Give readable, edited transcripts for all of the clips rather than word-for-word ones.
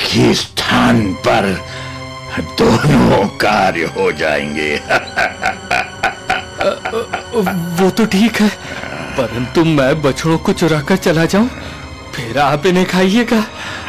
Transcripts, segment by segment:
ही स्थान पर दोनों कार्य हो जाएंगे। वो तो ठीक है, परंतु मैं बछड़ों को चुरा कर चला जाऊं, फिर आप इन्हें खाइएगा।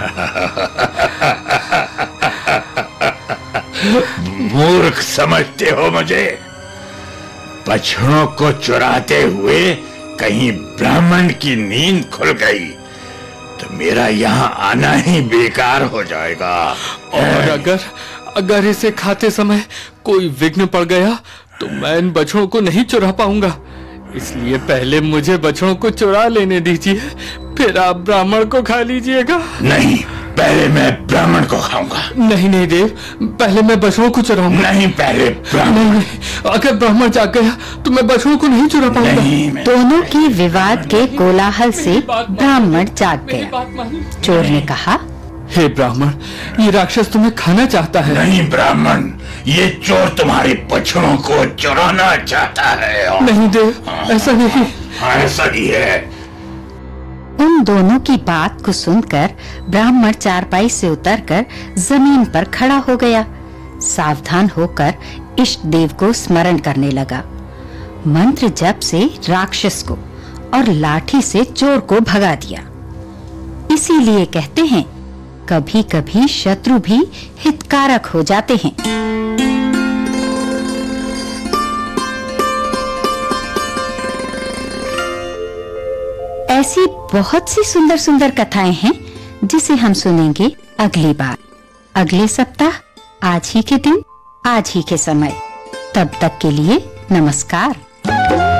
मूर्ख समझते हो मुझे? बछड़ों को चुराते हुए कहीं ब्राह्मण की नींद खुल गई तो मेरा यहाँ आना ही बेकार हो जाएगा। और अगर इसे खाते समय कोई विघ्न पड़ गया तो मैं इन बछड़ों को नहीं चुरा पाऊंगा। इसलिए पहले मुझे बछड़ों को चुरा लेने दीजिए, फिर आप ब्राह्मण को खा लीजिएगा। नहीं, पहले मैं ब्राह्मण को खाऊंगा। नहीं नहीं देव, पहले मैं बछड़ों को चुराऊंगा। नहीं, पहले ब्राह्मण। नहीं, अगर ब्राह्मण जाग गया तो मैं बछड़ों को नहीं चुरा पाऊंगा। दोनों के विवाद के कोलाहल से ब्राह्मण जाग गया। चोर ने कहा, हे ब्राह्मण, ये राक्षस तुम्हें खाना चाहता है। नहीं ब्राह्मण, ये चोर तुम्हारे बछड़ों को चुराना चाहता है। नहीं देव, ऐसा नहीं। ऐसा ही है। उन दोनों की बात को सुनकर ब्राह्मण चारपाई से उतरकर जमीन पर खड़ा हो गया। सावधान होकर इष्ट देव को स्मरण करने लगा। मंत्र जप से राक्षस को और लाठी से चोर को भगा दिया। इसीलिए कहते हैं, कभी कभी शत्रु भी हितकारक हो जाते हैं। ऐसी बहुत सी सुंदर सुंदर कथाएं हैं जिसे हम सुनेंगे अगली बार, अगले सप्ताह, आज ही के दिन, आज ही के समय। तब तक के लिए नमस्कार।